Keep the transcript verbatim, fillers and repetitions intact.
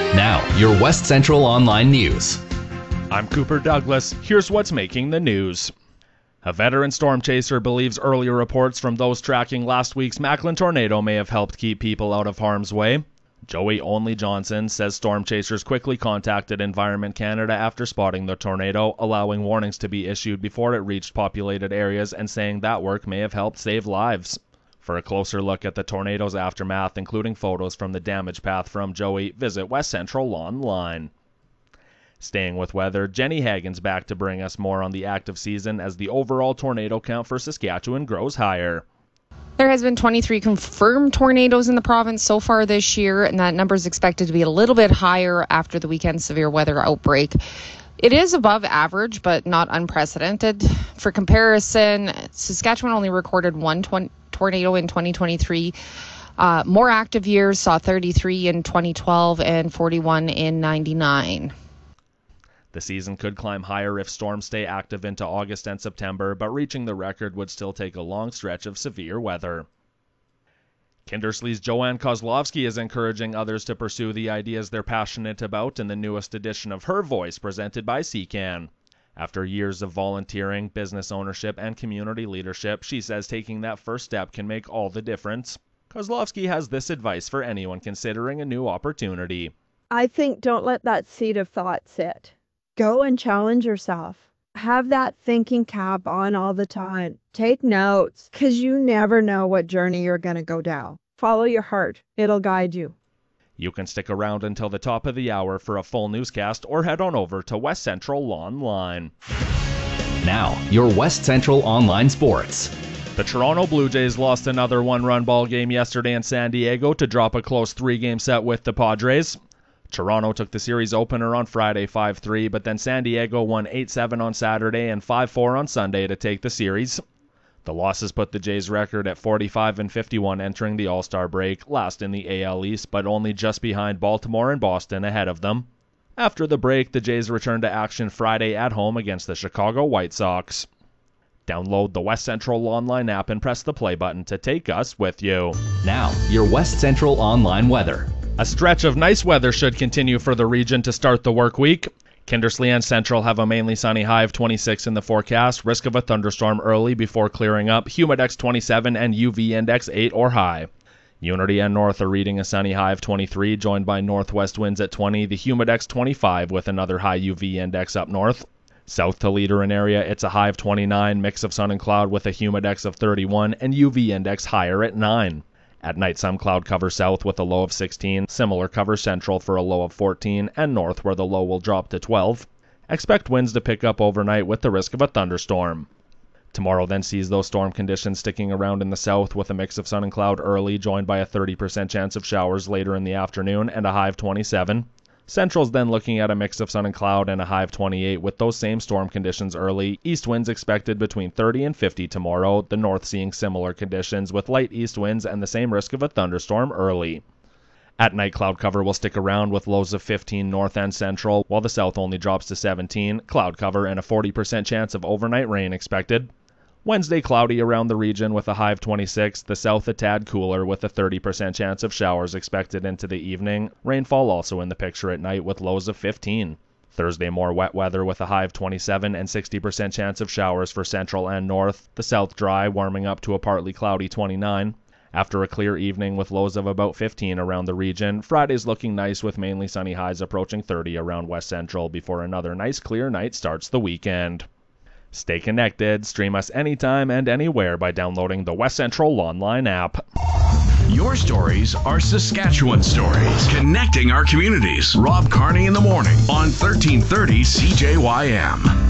Now, your West Central Online News. I'm Cooper Douglas. Here's what's making the news. A veteran storm chaser believes earlier reports from those tracking last week's Macklin tornado may have helped keep people out of harm's way. Joey Only Johnson says storm chasers quickly contacted Environment Canada after spotting the tornado, allowing warnings to be issued before it reached populated areas and saying that work may have helped save lives. For a closer look at the tornado's aftermath, including photos from the damage path from Joey, visit West Central Online. Staying with weather, Jenny Hagen's back to bring us more on the active season as the overall tornado count for Saskatchewan grows higher. There has been twenty-three confirmed tornadoes in the province so far this year, and that number is expected to be a little bit higher after the weekend severe weather outbreak. It is above average, but not unprecedented. For comparison, Saskatchewan only recorded one tw- tornado in twenty twenty-three. Uh, more active years saw thirty-three in twenty twelve and forty-one in ninety-nine. The season could climb higher if storms stay active into August and September, but reaching the record would still take a long stretch of severe weather. Kindersley's Joanne Kozlovsky is encouraging others to pursue the ideas they're passionate about in the newest edition of Her Voice, presented by C C A N. After years of volunteering, business ownership, and community leadership, she says taking that first step can make all the difference. Kozlovsky has this advice for anyone considering a new opportunity. I think don't let that seed of thought sit. Go and challenge yourself. Have that thinking cap on all the time. Take notes, because you never know what journey you're going to go down. Follow your heart. It'll guide you. You can stick around until the top of the hour for a full newscast or head on over to West Central Online. Now, your West Central Online Sports. The Toronto Blue Jays lost another one-run ball game yesterday in San Diego to drop a close three-game set with the Padres. Toronto took the series opener on Friday five three, but then San Diego won eight seven on Saturday and five four on Sunday to take the series. The losses put the Jays' record at forty-five and fifty-one entering the All-Star break, last in the A L East, but only just behind Baltimore and Boston ahead of them. After the break, the Jays returned to action Friday at home against the Chicago White Sox. Download the West Central Online app and press the play button to take us with you. Now, your West Central Online weather. A stretch of nice weather should continue for the region to start the work week. Kindersley and Central have a mainly sunny high of twenty-six in the forecast, risk of a thunderstorm early before clearing up, Humidex twenty-seven and U V index eight or high. Unity and North are reading a sunny high of twenty-three, joined by northwest winds at twenty, the Humidex twenty-five with another high U V index up north. South to Leader and area, it's a high of twenty-nine, mix of sun and cloud with a Humidex of thirty-one and U V index higher at nine. At night, some cloud cover south with a low of sixteen, similar cover central for a low of fourteen, and north where the low will drop to twelve. Expect winds to pick up overnight with the risk of a thunderstorm. Tomorrow then sees those storm conditions sticking around in the south with a mix of sun and cloud early, joined by a thirty percent chance of showers later in the afternoon and a high of twenty-seven. Central's then looking at a mix of sun and cloud and a high of twenty-eight with those same storm conditions early. East winds expected between thirty and fifty tomorrow. The north seeing similar conditions with light east winds and the same risk of a thunderstorm early. At night, cloud cover will stick around with lows of fifteen north and central, while the south only drops to seventeen. Cloud cover and a forty percent chance of overnight rain expected. Wednesday, cloudy around the region with a high of twenty-six, the south a tad cooler with a thirty percent chance of showers expected into the evening. Rainfall also in the picture at night with lows of fifteen. Thursday, more wet weather with a high of twenty-seven and sixty percent chance of showers for central and north. The south dry, warming up to a partly cloudy twenty-nine. After a clear evening with lows of about fifteen around the region, Friday's looking nice with mainly sunny highs approaching thirty around west central before another nice clear night starts the weekend. Stay connected. Stream us anytime and anywhere by downloading the West Central Online app. Your stories are Saskatchewan stories, connecting our communities. Rob Carney in the morning on thirteen thirty C J Y M.